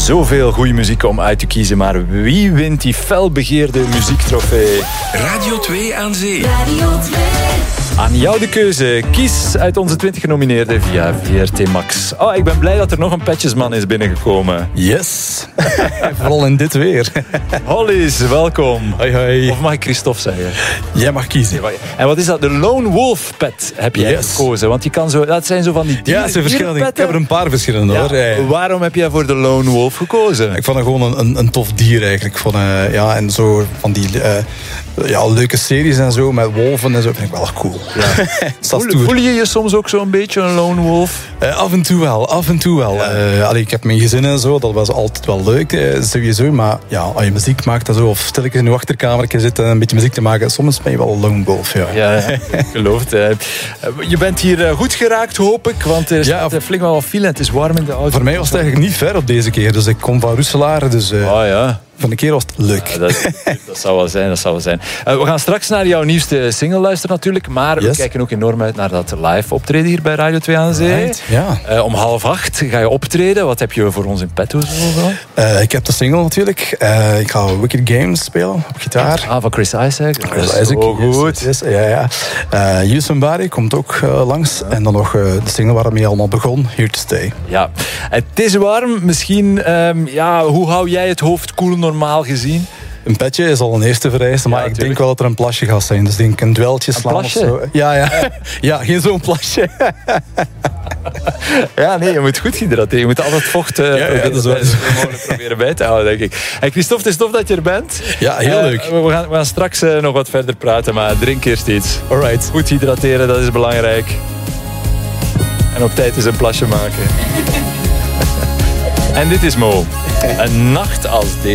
Zoveel goede muziek om uit te kiezen, maar wie wint die felbegeerde muziektrofee? Radio 2 aan zee. Radio 2. Aan jou de keuze. Kies uit onze 20 genomineerden via VRT Max. Oh, ik ben blij dat er nog een petjesman is binnengekomen. Yes. Vooral in dit weer. Hollies, welkom. Hoi, hoi. Of mag ik Christophe zeggen? Jij mag kiezen. En wat is dat? De Lone Wolf pet heb jij gekozen. Want je kan zo, dat zijn zo van die Ja, het zijn verschillende. Ik heb er een paar verschillende hoor. Ja. Waarom heb jij voor de Lone Wolf gekozen? Ik vond het gewoon een tof dier eigenlijk. Ik vond, en zo van die leuke series en zo met wolven en zo vind ik wel cool. Ja. Voel je je soms ook zo'n beetje een Lone Wolf? Af en toe wel. Ja. Ik heb mijn gezin en zo, dat was altijd wel leuk, sowieso. Maar ja, als je muziek maakt en zo, of stilletjes in je achterkamertje zitten en een beetje muziek te maken, soms ben je wel een Lone Wolf. Ja, ik geloof het. Je bent hier goed geraakt, hoop ik, want er is flink wel wat file en het is warm in de auto. Voor mij was het eigenlijk niet ver op deze keer, dus ik kom van Roeselaar, dus... Van de keer was het leuk. Ja, dat zou wel zijn. We gaan straks naar jouw nieuwste single luisteren natuurlijk. Maar we kijken ook enorm uit naar dat live optreden hier bij Radio 2 aan Zee. Right, ja. Om 7:30 ga je optreden. Wat heb je voor ons in petto? Ik heb de single natuurlijk. Ik ga Wicked Games spelen op gitaar. Van Chris Isaac. Chris Isaac. Goed. Yes. You Somebody komt ook langs. En dan nog de single waarmee allemaal begon. Here to Stay. Ja. Het is warm. Misschien, hoe hou jij het hoofd koel normaal gezien? Een petje is al een eerste vereiste, maar ik denk wel dat er een plasje gaat zijn. Dus ik denk een dueltje slaan of zo. Ja. Ja, geen zo'n plasje. Ja, nee, je moet goed hydrateren. Je moet altijd vocht proberen bij te houden, denk ik. Hey Christophe, het is tof dat je er bent. Ja, heel leuk. We gaan straks nog wat verder praten, maar drink eerst iets. Alright. Goed hydrateren, dat is belangrijk. En op tijd eens een plasje maken. En dit is Mo. Een nacht als deze.